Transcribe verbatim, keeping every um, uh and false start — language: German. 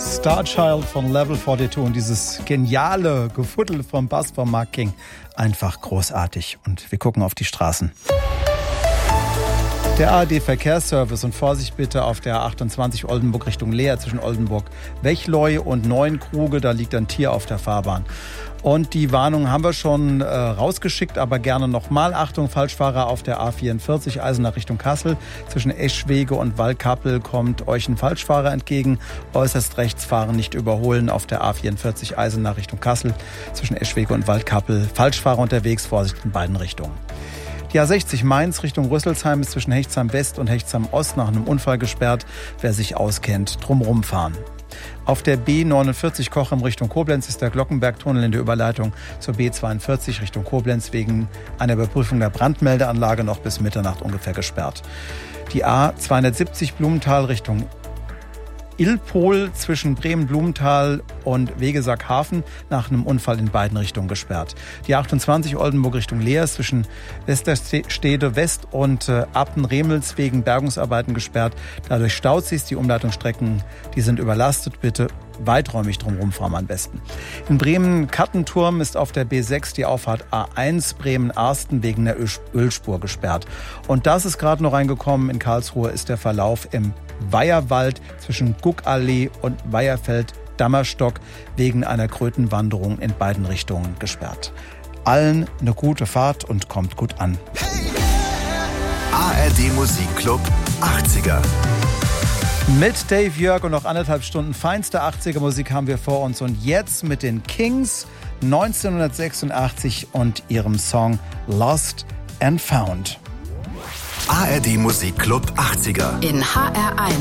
Starchild von Level zweiundvierzig und dieses geniale Gefuddel vom Bass von Mark King. Einfach großartig. Und wir gucken auf die Straßen. Der A R D-Verkehrsservice und Vorsicht bitte auf der A achtundzwanzig Oldenburg Richtung Leer zwischen Oldenburg-Wechleu und Neuenkruge. Da liegt ein Tier auf der Fahrbahn. Und die Warnung haben wir schon äh, rausgeschickt, aber gerne nochmal. Achtung, Falschfahrer auf der A vierundvierzig, Eisenach Richtung Kassel. Zwischen Eschwege und Waldkappel kommt euch ein Falschfahrer entgegen. Äußerst rechts fahren, nicht überholen auf der A vierundvierzig, Eisenach Richtung Kassel. Zwischen Eschwege und Waldkappel. Falschfahrer unterwegs, Vorsicht in beiden Richtungen. Die A sechzig Mainz Richtung Rüsselsheim ist zwischen Hechtsheim West und Hechtsheim Ost nach einem Unfall gesperrt. Wer sich auskennt, drumrum fahren. Auf der B neunundvierzig Kochem Richtung Koblenz ist der Glockenbergtunnel in der Überleitung zur B zweiundvierzig Richtung Koblenz wegen einer Überprüfung der Brandmeldeanlage noch bis Mitternacht ungefähr gesperrt. Die A zweihundertsiebzig Blumenthal Richtung Ilpol zwischen Bremen-Blumenthal und Wegesackhafen nach einem Unfall in beiden Richtungen gesperrt. Die achtundzwanzig Oldenburg Richtung Leer ist zwischen Westerstede West und äh, Appen-Remels wegen Bergungsarbeiten gesperrt. Dadurch staut sich. Die Umleitungsstrecken, die sind überlastet. Bitte weiträumig drumherum fahren am besten. In Bremen-Kattenturm ist auf der B sechs die Auffahrt A eins Bremen-Arsten wegen der Ölspur gesperrt. Und das ist gerade noch reingekommen. In Karlsruhe ist der Verlauf im Weiherwald zwischen Guckallee und Weiherfeld-Dammerstock wegen einer Krötenwanderung in beiden Richtungen gesperrt. Allen eine gute Fahrt und kommt gut an. A R D Musikclub achtziger. Mit Dave Jörg und noch anderthalb Stunden feinste achtziger Musik haben wir vor uns. Und jetzt mit den Kings neunzehnhundertsechsundachtzig und ihrem Song Lost and Found. A R D Musikclub achtziger. In H R eins.